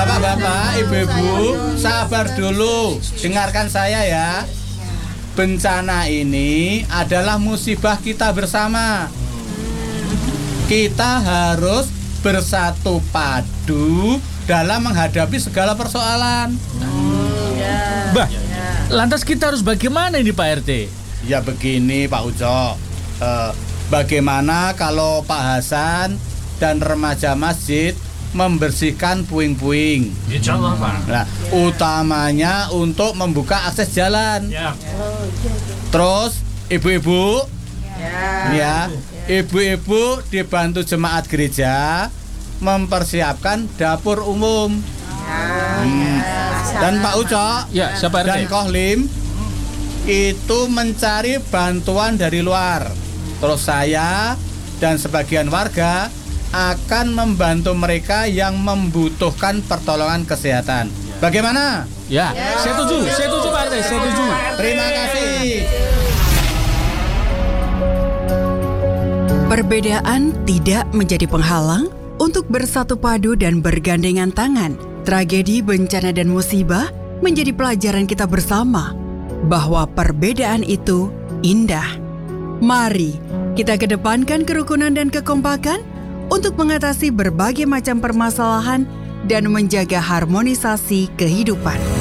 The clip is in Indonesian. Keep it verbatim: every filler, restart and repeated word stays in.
Bapak-bapak, ibu-ibu, sabar dulu. Dengarkan saya ya. Bencana ini adalah musibah kita bersama. Kita harus bersatu padu dalam menghadapi segala persoalan. Bah, lantas kita harus bagaimana ini Pak R T? Ya begini Pak Ujo, eh, bagaimana kalau Pak Hasan dan remaja masjid membersihkan puing-puing? Insya Allah Pak. Nah, utamanya untuk membuka akses jalan. Ya. Terus ibu-ibu, ya, ibu-ibu dibantu jemaat gereja mempersiapkan dapur umum. Hmm. Dan Pak Uco, Ya, siapa R T? dan Kohlim itu mencari bantuan dari luar. Terus saya dan sebagian warga akan membantu mereka yang membutuhkan pertolongan kesehatan. Bagaimana? Ya, saya setuju, saya setuju Pak R T, saya setuju. Terima kasih. Perbedaan tidak menjadi penghalang untuk bersatu padu dan bergandengan tangan. Tragedi, bencana, dan musibah menjadi pelajaran kita bersama bahwa perbedaan itu indah. Mari kita kedepankan kerukunan dan kekompakan untuk mengatasi berbagai macam permasalahan dan menjaga harmonisasi kehidupan.